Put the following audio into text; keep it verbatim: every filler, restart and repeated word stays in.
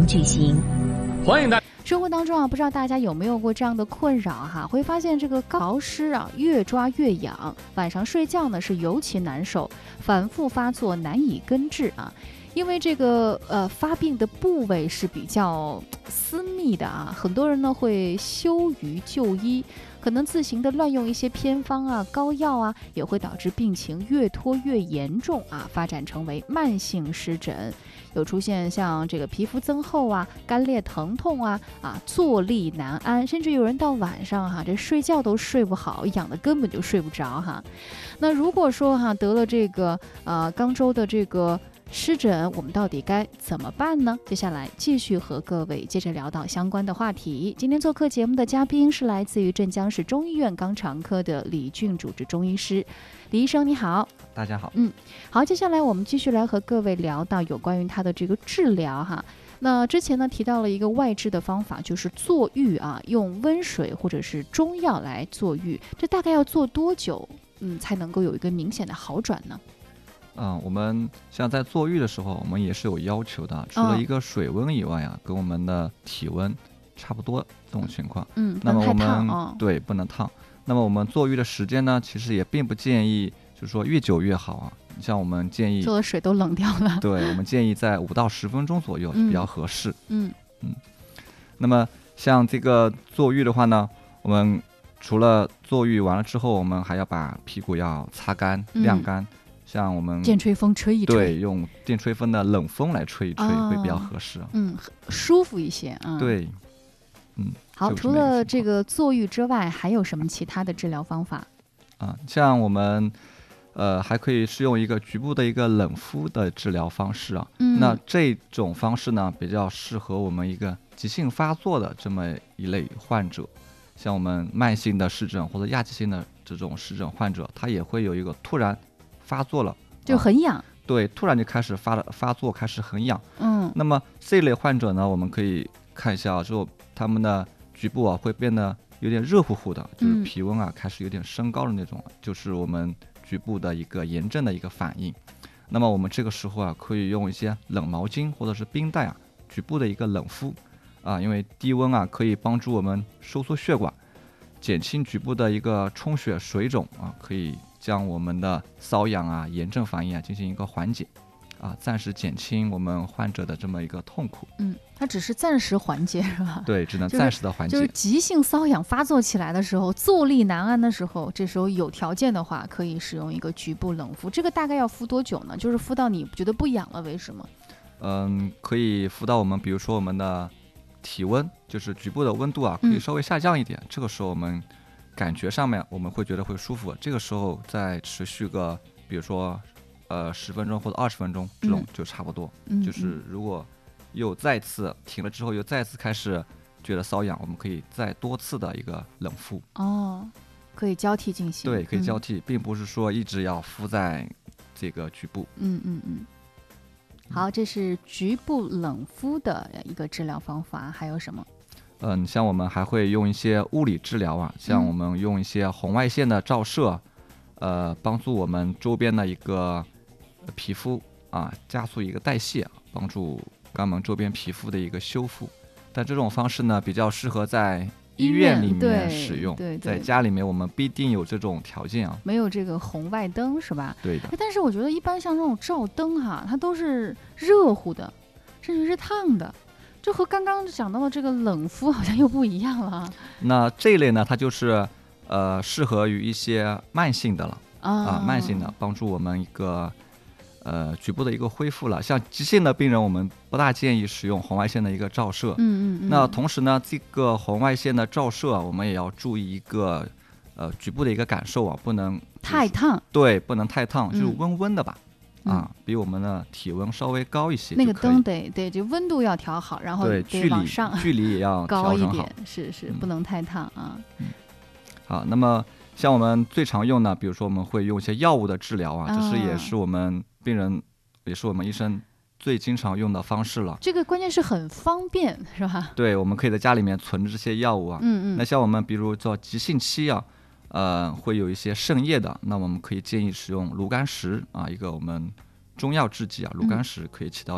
举行。 欢迎大家。 生活当中啊，不知道大家有没有过这样的困扰哈？会发现这个高湿啊，越抓越痒，晚上睡觉呢是尤其难受，反复发作难以根治啊。因为这个呃发病的部位是比较私密的啊，很多人呢会羞于就医，可能自行的乱用一些偏方啊、膏药啊，也会导致病情越拖越严重啊，发展成为慢性湿疹，有出现像这个皮肤增厚啊、干裂疼痛啊、啊坐立难安，甚至有人到晚上哈、啊，这睡觉都睡不好，痒的根本就睡不着哈。那如果说哈、啊、得了这个呃肛周的这个湿疹，我们到底该怎么办呢？接下来继续和各位接着聊到相关的话题。今天做客节目的嘉宾是来自于镇江市中医院肛肠科的李俊主治中医师。李医生你好。 大家好。 嗯，好，接下来我们继续来和各位聊到有关于他的这个治疗哈。那之前呢提到了一个外治的方法，就是坐浴啊，用温水或者是中药来坐浴，这大概要做多久嗯才能够有一个明显的好转呢？ 嗯，我们像在坐浴的时候，我们也是有要求的，除了一个水温以外啊，跟我们的体温差不多这种情况。 嗯， 那么我们、 哦、 对不能烫。那么我们坐浴的时间呢，其实也并不建议，就是说越久越好啊。像我们建议， 做的水都冷掉了。 对，我们建议在五到十分钟左右比较合适。 嗯嗯。那么像这个坐浴的话呢，我们除了坐浴完了之后，我们还要把屁股要擦干、 嗯、 晾干。像我们电吹风吹一吹， 对，用电吹风的冷风来吹一吹、哦、会比较合适， 嗯，舒服一些啊、嗯。 对，嗯。 好，除了这个坐浴之外，还有什么其他的治疗方法？ 啊，像我们呃还可以是用一个局部的一个冷敷的治疗方式啊。 嗯。 那这种方式呢，比较适合我们一个急性发作的这么一类患者，像我们慢性的湿疹或者亚急性的这种湿疹患者，他也会有一个突然发作了， 就很痒、 啊、对，突然就开始发了发作，开始很痒。 嗯， 那么这一类患者呢，我们可以看一下，就他们的局部啊会变得有点热乎乎的，就是体温啊、嗯、开始有点升高的那种，就是我们局部的一个炎症的一个反应。那么我们这个时候啊，可以用一些冷毛巾或者是冰袋啊，局部的一个冷敷啊，因为低温啊可以帮助我们收缩血管，减轻局部的一个充血水肿啊，可以将我们的瘙痒啊、炎症反应啊进行一个缓解，啊，暂时减轻我们患者的这么一个痛苦。 嗯，它只是暂时缓解是吧？ 对，只能暂时的缓解。 就是、就是急性瘙痒发作起来的时候，坐立难安的时候，这时候有条件的话，可以使用一个局部冷敷。这个大概要敷多久呢？就是敷到你觉得不痒了为什么？ 嗯，可以敷到我们，比如说我们的体温，就是局部的温度啊，可以稍微下降一点。嗯、这个时候我们感觉上面我们会觉得会舒服，这个时候再持续个比如说呃十分钟或者二十分钟，这种就差不多。 嗯、 就是如果又再次停了之后又再次开始觉得瘙痒，我们可以再多次的一个冷敷。 哦，可以交替进行。 对，可以交替、嗯、并不是说一直要敷在这个局部。 嗯嗯嗯。好，这是局部冷敷的一个治疗方法，还有什么？ 嗯，像我们还会用一些物理治疗啊，像我们用一些红外线的照射，呃，帮助我们周边的一个皮肤啊，加速一个代谢，帮助肛门周边皮肤的一个修复。但这种方式呢，比较适合在医院里面使用， 对对对， 在家里面我们不一定有这种条件啊， 没有这个红外灯是吧？ 对的。 但是我觉得一般像这种照灯哈、啊，它都是热乎的，甚至是烫的。就和刚刚讲到的这个冷敷好像又不一样了。 那这一类呢，它就是呃适合于一些慢性的了 啊, 啊，慢性的帮助我们一个呃局部的一个恢复了。像急性的病人，我们不大建议使用红外线的一个照射。 嗯嗯嗯。 那同时呢，这个红外线的照射，我们也要注意一个呃局部的一个感受啊，不能太烫。 对，不能太烫，就是嗯、 温温的吧。啊，比我们的体温稍微高一些， 那个灯得得就温度要调好，然后对得往上， 距离也要高一点，是是、嗯，不能太烫啊、 嗯。好，那么像我们最常用的，比如说我们会用一些药物的治疗啊，这是也是我们病人，也是我们医生最经常用的方式了。 这个关键是很方便，是吧？ 对，我们可以在家里面存着这些药物啊。 嗯嗯。 那像我们比如做急性期啊。呃，会有一些渗液的，那我们可以建议使用炉甘石啊，一个我们中药制剂啊，炉甘石可以起到